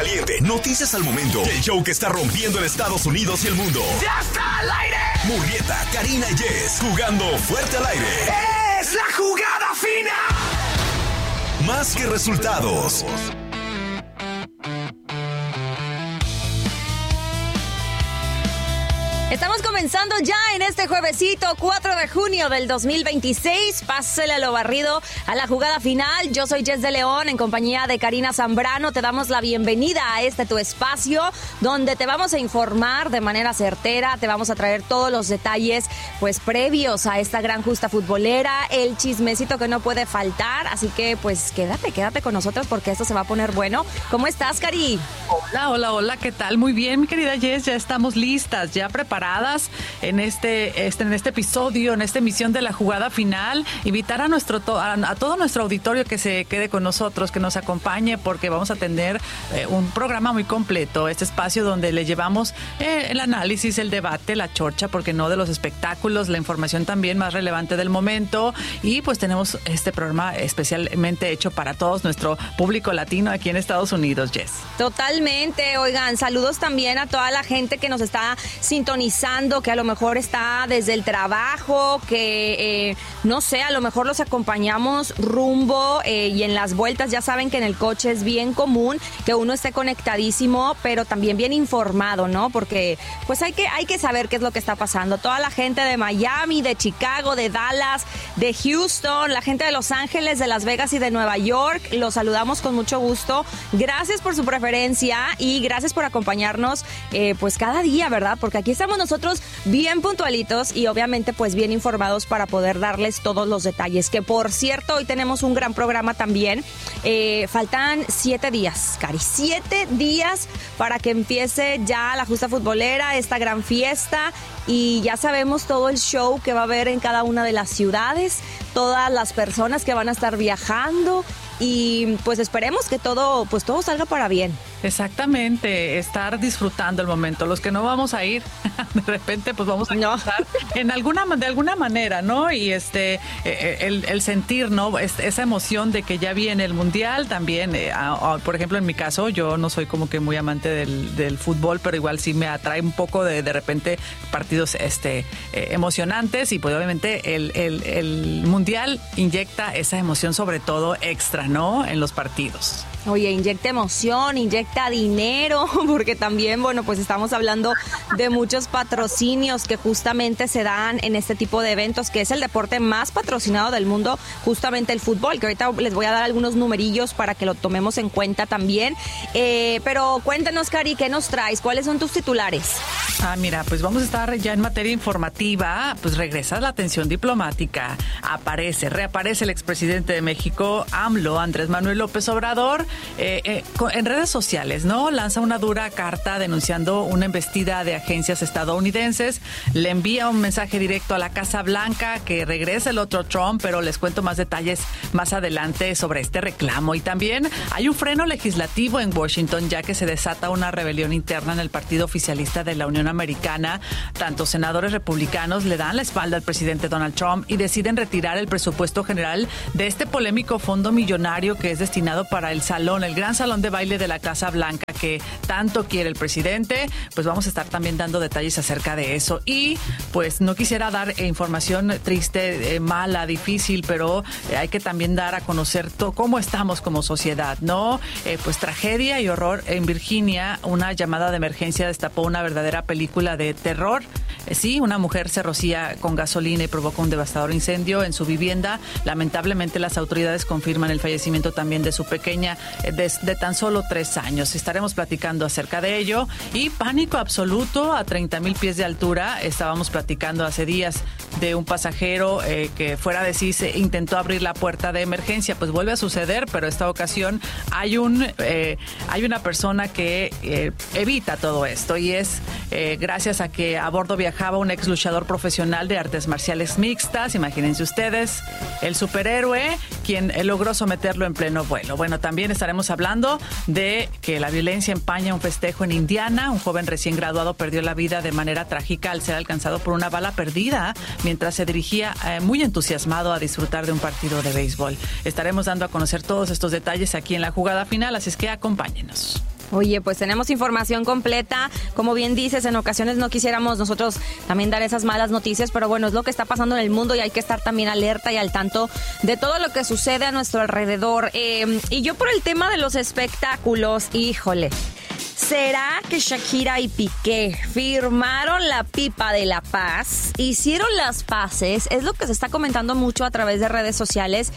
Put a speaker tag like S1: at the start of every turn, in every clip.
S1: caliente, noticias al momento. El show que está rompiendo en Estados Unidos y el mundo.
S2: ¡Ya está al aire!
S1: Murrieta, Karina y Jess, jugando fuerte al aire.
S2: ¡Es la jugada final!
S1: Más que resultados.
S3: Estamos comenzando ya en este juevesito 4 de junio del 2026. Pásele a lo barrido a la jugada final. Yo soy Jess de León en compañía de Karina Zambrano. Te damos la bienvenida a este tu espacio donde te vamos a informar de manera certera. Te vamos a traer todos los detalles pues previos a esta gran justa futbolera. El chismecito que no puede faltar. Así que pues quédate con nosotros porque esto se va a poner bueno. ¿Cómo estás, Cari?
S4: Hola, ¿qué tal? Muy bien, mi querida Jess, ya estamos listas, ya preparadas en este episodio, en esta emisión de la jugada final. Invitar a todo nuestro auditorio que se quede con nosotros, que nos acompañe, porque vamos a tener un programa muy completo, este espacio donde le llevamos el análisis, el debate, la chorcha, porque no, de los espectáculos, la información también más relevante del momento, y pues tenemos este programa especialmente hecho para todos nuestro público latino aquí en Estados Unidos, Jess.
S3: Totalmente, oigan, saludos también a toda la gente que nos está sintonizando, que a lo mejor está desde el trabajo, que no sé, a lo mejor los acompañamos rumbo y en las vueltas. Ya saben que en el coche es bien común que uno esté conectadísimo, pero también bien informado, ¿no? Porque pues hay que saber qué es lo que está pasando. Toda la gente de Miami, de Chicago, de Dallas, de Houston, la gente de Los Ángeles, de Las Vegas y de Nueva York, los saludamos con mucho gusto. Gracias por su preferencia y gracias por acompañarnos pues cada día, ¿verdad? Porque aquí estamos nosotros bien puntualitos y obviamente pues bien informados para poder darles todos los detalles, que por cierto hoy tenemos un gran programa también. Faltan 7 días, Cari, 7 días para que empiece ya la justa futbolera, esta gran fiesta, y ya sabemos todo el show que va a haber en cada una de las ciudades, todas las personas que van a estar viajando, y pues esperemos que todo salga para bien.
S4: Exactamente, estar disfrutando el momento. Los que no vamos a ir, de repente pues vamos a estar de alguna manera, ¿no? Y el sentir, ¿no? Esa emoción de que ya viene el mundial también. Por ejemplo, en mi caso, yo no soy como que muy amante del fútbol, pero igual sí me atrae un poco de repente partidos emocionantes, y pues obviamente el mundial inyecta esa emoción, sobre todo extra, ¿no? En los partidos.
S3: Oye, inyecta emoción, inyecta dinero, porque también, bueno, pues estamos hablando de muchos patrocinios que justamente se dan en este tipo de eventos, que es el deporte más patrocinado del mundo, justamente el fútbol, que ahorita les voy a dar algunos numerillos para que lo tomemos en cuenta también. Pero cuéntanos, Cari, ¿qué nos traes? ¿Cuáles son tus titulares?
S4: Mira, pues vamos a estar ya en materia informativa. Pues regresa la atención diplomática. Reaparece el expresidente de México, AMLO, Andrés Manuel López Obrador, en redes sociales, ¿no? Lanza una dura carta denunciando una embestida de agencias estadounidenses. Le envía un mensaje directo a la Casa Blanca, que regresa el otro Trump, pero les cuento más detalles más adelante sobre este reclamo. Y también hay un freno legislativo en Washington, ya que se desata una rebelión interna en el partido oficialista de la Unión Americana. Tanto senadores republicanos le dan la espalda al presidente Donald Trump y deciden retirar el presupuesto general de este polémico fondo millonario que es destinado para el gran salón de baile de la Casa Blanca, que tanto quiere el presidente. Pues vamos a estar también dando detalles acerca de eso. Y pues no quisiera dar información triste, mala, difícil, pero hay que también dar a conocer cómo estamos como sociedad, ¿no? Pues tragedia y horror en Virginia. Una llamada de emergencia destapó una verdadera película de terror. Sí, una mujer se rocía con gasolina y provoca un devastador incendio en su vivienda. Lamentablemente las autoridades confirman el fallecimiento también de su pequeña de tan solo 3 años. Estaremos platicando acerca de ello. Y pánico absoluto a 30,000 pies de altura. Estábamos platicando hace días de un pasajero que fuera de sí se intentó abrir la puerta de emergencia. Pues vuelve a suceder, pero esta ocasión hay una persona que evita todo esto, y es gracias a que a bordo viajaba un ex luchador profesional de artes marciales mixtas. Imagínense ustedes, el superhéroe, quien logró someterlo en pleno vuelo. Bueno, también estaremos hablando de que la violencia empaña un festejo en Indiana. Un joven recién graduado perdió la vida de manera trágica al ser alcanzado por una bala perdida mientras se dirigía muy entusiasmado a disfrutar de un partido de béisbol. Estaremos dando a conocer todos estos detalles aquí en la jugada final, así es que acompáñenos.
S3: Oye, pues tenemos información completa. Como bien dices, en ocasiones no quisiéramos nosotros también dar esas malas noticias, pero bueno, es lo que está pasando en el mundo y hay que estar también alerta y al tanto de todo lo que sucede a nuestro alrededor. Y yo por el tema de los espectáculos, híjole, ¿será que Shakira y Piqué firmaron la pipa de la paz? ¿Hicieron las paces? Es lo que se está comentando mucho a través de redes sociales.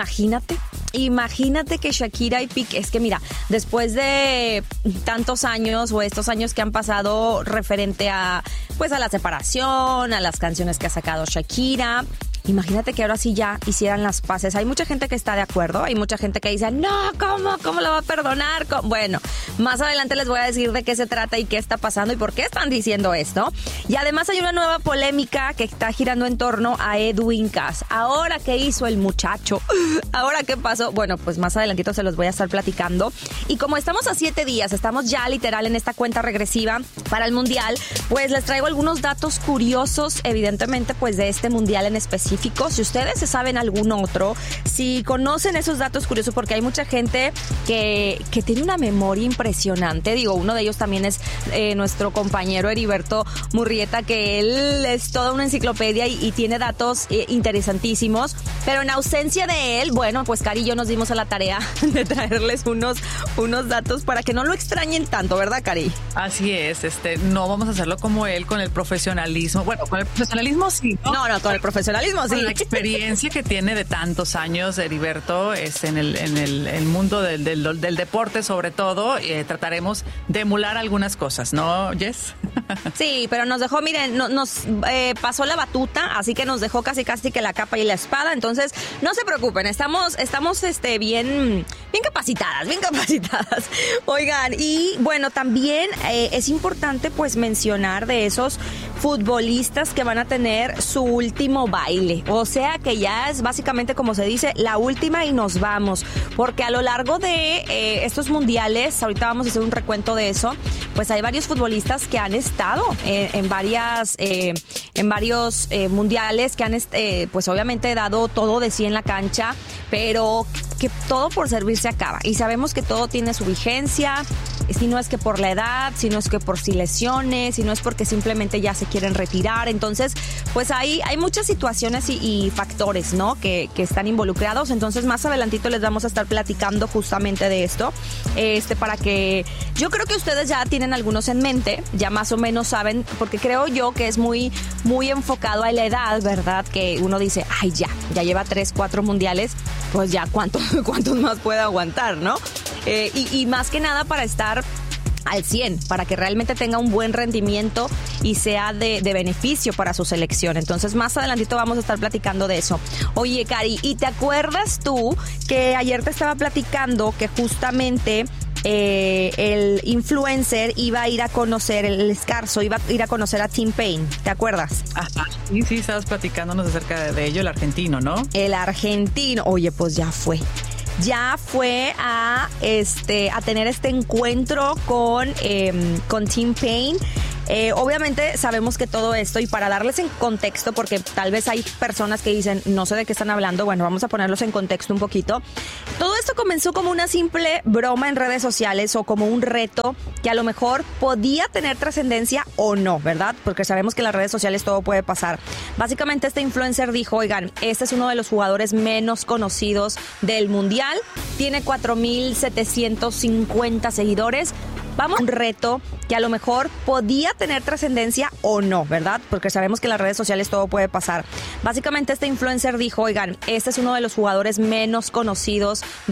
S3: Imagínate que Shakira y Piqué, es que mira, después de tantos años o estos años que han pasado referente a pues a la separación, a las canciones que ha sacado Shakira, imagínate que ahora sí ya hicieran las paces. Hay mucha gente que está de acuerdo, hay mucha gente que dice, no, ¿cómo lo va a perdonar? Bueno, más adelante les voy a decir de qué se trata y qué está pasando y por qué están diciendo esto. Y además hay una nueva polémica que está girando en torno a Edwin Cass. Ahora, ¿qué hizo el muchacho? ¿Ahora qué pasó? Bueno, pues más adelantito se los voy a estar platicando. Y como estamos a 7 días, estamos ya literal en esta cuenta regresiva para el Mundial, pues les traigo algunos datos curiosos, evidentemente, pues de este Mundial en específico. Si ustedes se saben algún otro, si conocen esos datos curiosos, porque hay mucha gente que tiene una memoria impresionante. Digo, uno de ellos también es nuestro compañero Heriberto Murrieta, que él es toda una enciclopedia y tiene datos interesantísimos. Pero en ausencia de él, bueno, pues Cari y yo nos dimos a la tarea de traerles unos datos para que no lo extrañen tanto, ¿verdad, Cari?
S4: Así es, no vamos a hacerlo como él con el profesionalismo. Bueno, con el profesionalismo sí, ¿no?
S3: No, con el profesionalismo sí.
S4: Con la experiencia que tiene de tantos años Heriberto en el mundo del deporte, sobre todo, trataremos de emular algunas cosas, ¿no, Jess?
S3: Sí, pero nos dejó, miren, nos pasó la batuta, así que nos dejó casi que la capa y la espada. Entonces, no se preocupen, estamos bien capacitadas. Oigan, y bueno, también es importante pues mencionar de esos futbolistas que van a tener su último baile. O sea que ya es básicamente, como se dice, la última y nos vamos. Porque a lo largo de estos mundiales, ahorita vamos a hacer un recuento de eso, pues hay varios futbolistas que han estado en varios mundiales, que han pues obviamente dado todo de sí en la cancha, pero que todo por servir se acaba. Y sabemos que todo tiene su vigencia, si no es que por la edad, si no es que por si lesiones, si no es porque simplemente ya se quieren retirar. Entonces, pues hay muchas situaciones y factores, ¿no? Que están involucrados. Entonces, más adelantito les vamos a estar platicando justamente de esto, para que yo creo que ustedes ya tienen algunos en mente, ya más o menos saben, porque creo yo que es muy, muy enfocado a la edad, ¿verdad? Que uno dice, ay, ya lleva 3, 4 mundiales, pues ya cuántos más puede aguantar, ¿no? Y más que nada para estar al 100, para que realmente tenga un buen rendimiento y sea de beneficio para su selección. Entonces, más adelantito vamos a estar platicando de eso. Oye, Cari, ¿y te acuerdas tú que ayer te estaba platicando que justamente el influencer iba a ir a conocer, el Escarzo iba a ir a conocer a T-Pain? ¿Te acuerdas?
S4: Ajá. Sí, estabas platicándonos acerca de ello, el argentino, ¿no?
S3: El argentino. Oye, pues ya fue a tener este encuentro con T-Pain. Obviamente sabemos que todo esto, y para darles en contexto, porque tal vez hay personas que dicen, no sé de qué están hablando, bueno, vamos a ponerlos en contexto un poquito. Todo esto comenzó como una simple broma en redes sociales o como un reto que a lo mejor podía tener trascendencia o no, ¿verdad? Porque sabemos que en las redes sociales todo puede pasar. Básicamente este influencer dijo, oigan, este es uno de los jugadores menos conocidos del Mundial, tiene 4,750 seguidores. Vamos a un reto que a lo mejor podía tener trascendencia o no, ¿verdad? Porque sabemos que en las redes sociales todo puede pasar. Básicamente este influencer dijo, oigan, este es uno de los jugadores menos conocidos